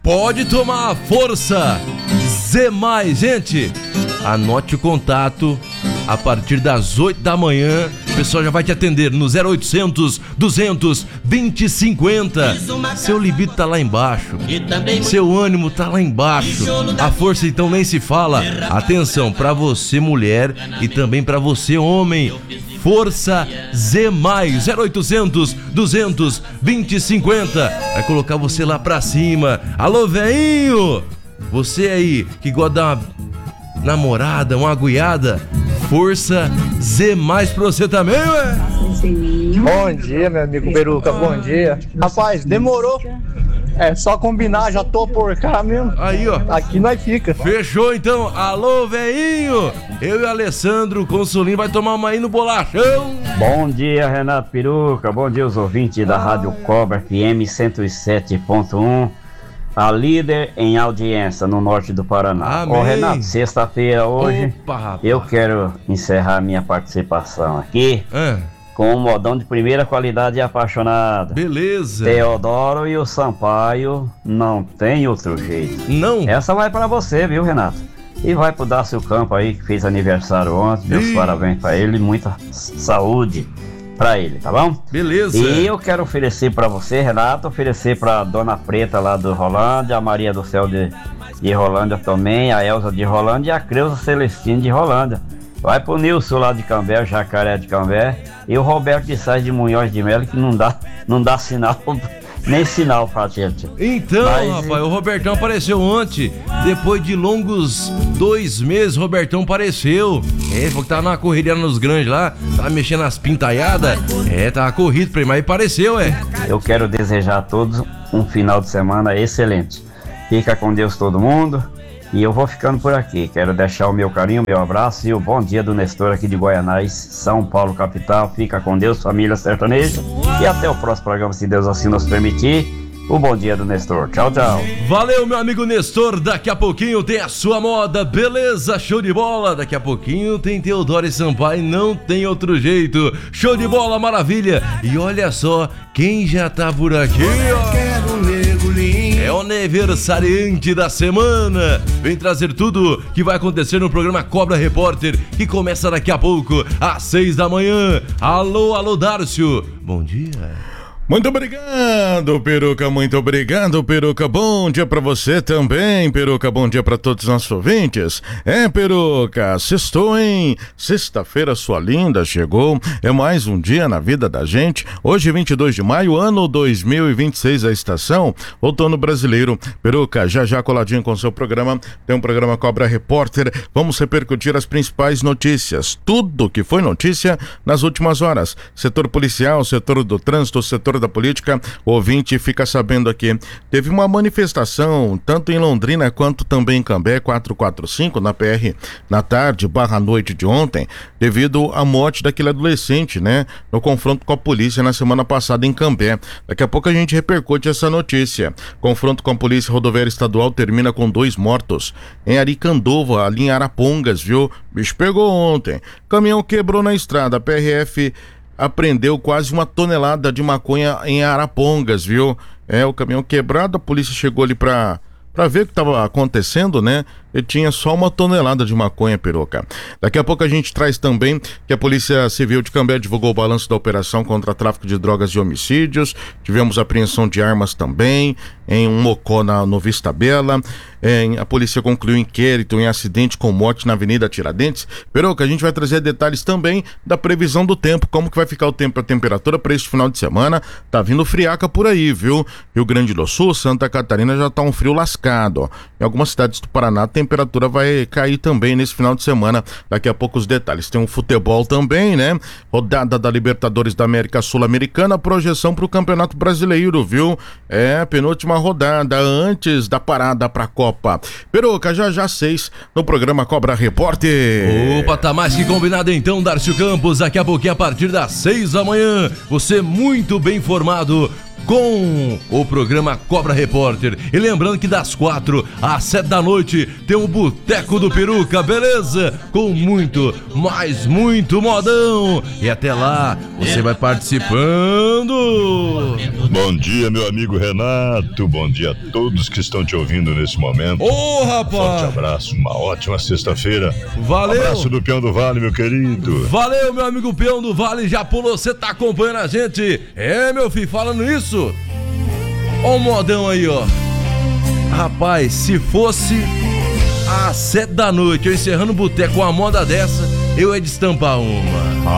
pode tomar força Z+, gente. Anote o contato. A partir das 8 da manhã, o pessoal já vai te atender no 0800 200 2050. Seu libido tá lá embaixo, seu ânimo tá lá embaixo, a força então nem se fala. Atenção, pra você mulher e também pra você homem, Força Z+, 0800 200 2050. Vai colocar você lá pra cima. Alô, veinho! Você aí que gosta de uma namorada, uma aguiada, Força Z+, pra você também, ué? Bom dia, meu amigo Peruca, bom dia. Rapaz, demorou. É só combinar, já tô por cá mesmo. Aí, ó. Aqui nós fica. Fechou, então. Alô, veinho! Eu e o Alessandro Consolinho vai tomar uma aí no bolachão. Bom dia, Renato Peruca. Bom dia, os ouvintes da Rádio Cobra FM 107.1. A líder em audiência no norte do Paraná. Amém. Ô Renato, sexta-feira hoje, Opa, rapaz. eu quero encerrar minha participação aqui com um modão de primeira qualidade e apaixonada. Beleza. Teodoro e o Sampaio, não tem outro jeito. Não? Essa vai pra você, viu, Renato? E vai pro Dácio Campo aí, que fez aniversário ontem. Meus parabéns pra ele, muita saúde pra ele, tá bom? Beleza. E eu quero oferecer pra você, Renato, oferecer pra Dona Preta lá do Rolândia, a Maria do Céu de Rolândia também, a Elza de Rolândia e a Creuza Celestine de Rolândia. Vai pro Nilson lá de Cambé, o Jacaré de Cambé, e o Roberto de Sais de Munhoz de Melo, que não dá sinal, nem sinal pra gente. Então, rapaz, o Robertão apareceu ontem, depois de longos 2 meses, o Robertão apareceu. Falou que tava na correria nos grandes lá, tava mexendo nas pintaiadas, tava corrido pra ele, mas apareceu, Eu quero desejar a todos um final de semana excelente. Fica com Deus todo mundo. E eu vou ficando por aqui. Quero deixar o meu carinho, o meu abraço e o bom dia do Nestor aqui de Guaianás, São Paulo, capital. Fica com Deus, família sertaneja. E até o próximo programa, se Deus assim nos permitir. O bom dia do Nestor. Tchau, tchau. Valeu, meu amigo Nestor. Daqui a pouquinho tem a sua moda. Beleza, show de bola. Daqui a pouquinho tem Teodoro e Sampaio. Não tem outro jeito. Show de bola, maravilha. E olha só quem já tá por aqui, ó. É o aniversariante da semana. Vem trazer tudo que vai acontecer no programa Cobra Repórter, que começa daqui a pouco, às 6 da manhã. Alô, Dárcio. Bom dia. Muito obrigado, Peruca, muito obrigado, Peruca. Bom dia pra você também, Peruca. Bom dia pra todos os nossos ouvintes. Peruca, sextou, hein? Sexta-feira sua linda chegou. É mais um dia na vida da gente. Hoje, 22 de maio, ano 2026, a estação outono brasileiro. Peruca, já coladinho com o seu programa. Tem um programa Cobra Repórter. Vamos repercutir as principais notícias. Tudo que foi notícia nas últimas horas. Setor policial, setor do trânsito, setor da política, o ouvinte fica sabendo aqui. Teve uma manifestação, tanto em Londrina quanto também em Cambé, 445, na PR, na tarde, noite de ontem, devido à morte daquele adolescente, né? No confronto com a polícia na semana passada em Cambé. Daqui a pouco a gente repercute essa notícia. Confronto com a polícia rodoviária estadual termina com 2 mortos. Em Aricanduva, ali em Arapongas, viu? O bicho pegou ontem. Caminhão quebrou na estrada, a PRF apreendeu quase 1 tonelada de maconha em Arapongas, viu? O caminhão quebrado, a polícia chegou ali pra ver o que estava acontecendo, né? E tinha só 1 tonelada de maconha, Peruca. Daqui a pouco a gente traz também que a Polícia Civil de Cambé divulgou o balanço da operação contra tráfico de drogas e homicídios. Tivemos apreensão de armas também em um mocó no Vista Bela. A polícia concluiu inquérito em acidente com morte na Avenida Tiradentes. Peruca, a gente vai trazer detalhes também da previsão do tempo, como que vai ficar o tempo, a temperatura para este final de semana. Tá vindo friaca por aí, viu? Rio Grande do Sul, Santa Catarina já tá um frio lascado, ó. Em algumas cidades do Paraná a temperatura vai cair também nesse final de semana. Daqui a pouco os detalhes. Tem um futebol também, né? Rodada da Libertadores da América Sul-Americana, projeção pro Campeonato Brasileiro, viu? Penúltima rodada antes da parada pra Copa. Peruca, já 6 no programa Cobra Repórter. Opa, tá mais que combinado então, Dárcio Campos. Daqui a pouquinho, a partir das 6 da manhã, você muito bem informado com o programa Cobra Repórter. E lembrando que das 4 às 7 da noite tem o Boteco do Peruca, beleza? Com muito, mas muito modão. E até lá você vai participando. Bom dia, meu amigo Renato. Bom dia a todos que estão te ouvindo nesse momento. Ô, rapaz! Forte abraço, uma ótima sexta-feira. Valeu! Abraço do Peão do Vale, meu querido. Valeu, meu amigo Peão do Vale. Já pulou, você tá acompanhando a gente? É, meu filho, falando isso. Ó o modão aí, ó. Rapaz, se fosse às 7 da noite, eu encerrando o boteco com uma moda dessa, eu ia destampar uma.